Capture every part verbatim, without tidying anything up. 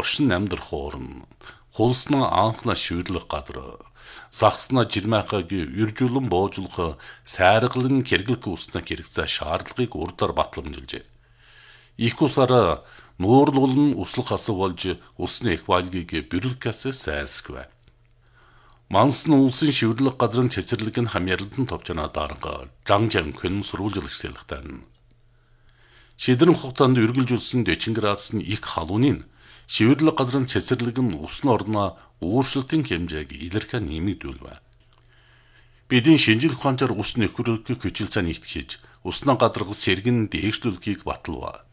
оршин амьдрах орн, хулсна анхна шүүрлэх гадар, сахсна жирмайхагийн үржүүлэн боожулах сайргалан хэрэглэх усна хэрэгцээ шаардлагыг урдаар батламжилжээ. Их усаараа нуурлуулн услах асуу болж усны эквалгийг бюрократиас сайсгвэ. Манс нь улсын шивэрлэг газрын цэцэрлэг нь хамьярлалтан товчноо дарга Жангжан хүн сурвалжлагч сэлхтэн. Шийдвэрийн хугацаанд үргэлжүүлсэн дэчин градусны их халууны шивэрлэг газрын цэцэрлэг нь усны орноо өөрчлөлтийн хэмжээг илэрхий нэмэгдүүлвэ. Бидний шинжлэх ухаанчаар ус нөхрөлтийг хүчилцээ нэгтгэж уснаа гадаргал сэргэн дээшлүүлгийг баталва.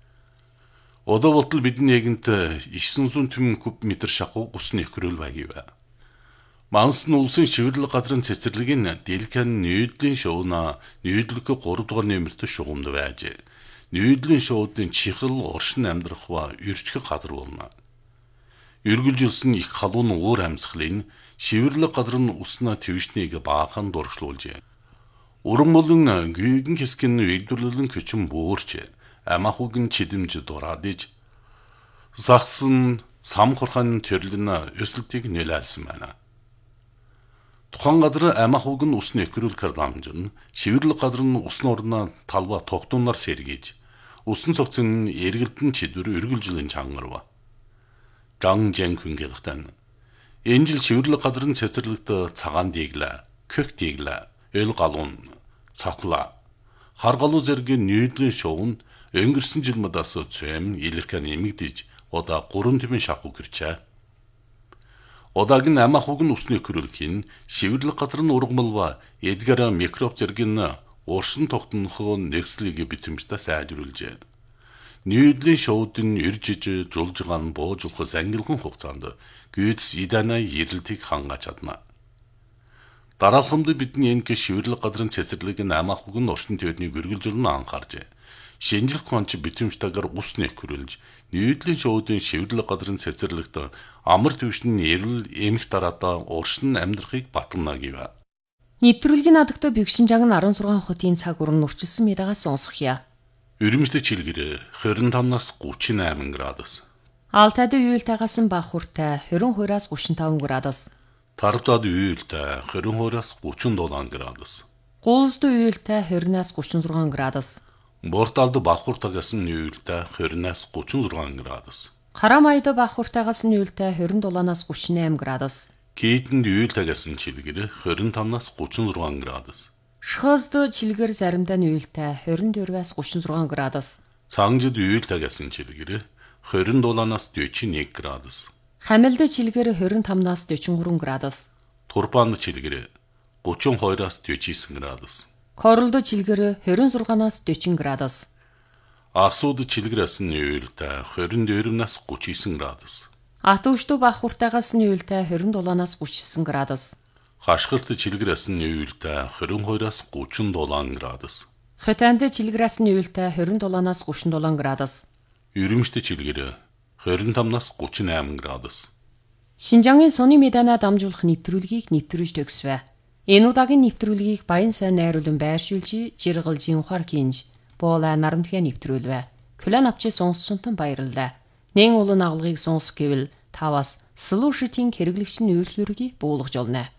Одоо болтол бидний нэгэнт девятьсот куб метр шахуу ус нөхрөл байгив. Манс нь улсын шивэрлэг газрын цэцэрлэгийн дэлгэн нүүдлийн шоуна нүүдлэг гурав дугаар нэмэрт шугамд байж. Нүүдлийн шуудын чихэл оршин амьдрах ба өрчгөх газар болно. Үргэлжилсэн их халуун уур амьсгалын шивэрлэг газар нь уснаа твшнийг баахан дургшлуулжээ. Уран болон гүйгэн хэсгэн үйлдвэрлэлэн хүчин буурч амахуг нь чидэмж дураадж захсан самхурхан төрлөн өсөлтийг нөлөөлсөн байна. Тухайн газар амахуг нь усны экваликаар дамжин, шивэрлэг газар нь усны орноо талба тогтунаар сэргийж, усан цогцын эргэлдэн чидвэр үргэлжлэн чангарва. Жангжан хүн гэлхтэн. Энэ жил шивэрлэг газрын цэцэрлэгт цагаан дэглэ, көх дэглэ, өл галуун, цавхла, хар галуу зэргийн нүүдлийн шоунд өнгөрсөн жил мадаас цэм илэрхий нэмэгдэж, одоо гурван тэмэн шахуу гэрчээ. Одаагийн амахуг нь усны экваликийн шивэрлэг газар нь ургамал ба эдгээр микроб зэргийн уршин тогтнохоо нэгслийг битэмжтэй сайжруулжээ. Нүүдлийн шоудын иржиж жулжгаан боожулах ангилган хугацаанд гүйц идана ирэлтийг хангааж чадна. Дараалхамд бидний энэ шивэрлэг газрын цэцэрлэг нь амахуг нь оршин тойрныг үргэлжлэн анхааржээ. Шинжлэх ухаанч битэмжтэйгээр ус нөхрүүлж, нүүдлийн шоудын шивэрлэг газрын цэцэрлэгт амар түвшин эрэл эмх дараатаа уршин амьдрахыг батална гэв. Нэвтрүүлгийн надагтаа Бэгшинжанг нь дөрвөн хотын цаг уран нурчилсан мэдаагаас сонсохъя. Өрөмжлөг чилгэр двадцать пять-аас тридцать восемь градус. Алтайд уйлтайгаас нь бага хүртэй двадцать two-аас тридцать пять градус. Тарвтад уйлтай двадцать-аас тридцать seven градус. Гуулсд уйлтай двадцать-аас тридцать six градус. Борталд бахуртагаас нь уйлтай двадцать-аас тридцать six градус. Харамайд бахуртагаас нь уйлтай двадцать seven-аас тридцать eight градус. Кейтэнд уйлтайгаас нь чилгэр двадцать five-аас тридцать six градус. Шхозд чилгэр заримдаа нь уйлтай twenty-four-аас тридцать six градус. Цангжид уйлтайгаас нь чилгэр двадцать seven-аас forty-one градус. Хамилд чилгэр twenty-five-аас forty-three градус. Турпанд чилгэр тридцать two-аас forty-nine градус. Королд чилгэр twenty-six-аас forty градус. Ахсууд чилгэрээс нь уйлтай twenty-four-аас thirty-nine градус. Атуушд бахуртагаас нь уйлтай twenty-seven-аас thirty-nine градус. Хашгирт чилгэрээс нь уйлтай twenty-two-аас thirty-seven градус. Хотанд чилгэрээс нь уйлтай twenty-seven-аас thirty-seven градус. Өрөмжт чилгэр twenty-five-аас thirty-eight градус. Шинжангийн сони медана дамжуулах нэвтрүүлгийг нэвтрүүлж төгсвэ. Энэ удаагийн нэвтрүүлгийг баян сайн найруулан байршуулж, жиргалжин ухаар кинж, боола нарамтгия нэвтрүүлвэ. Күлэн авчи сонссонтон баярлалаа. Нэн улан агуулгыг сонс гэвэл таваас слушатин хэрэглэгч нь үйлчлүүргийг буулгаж олно.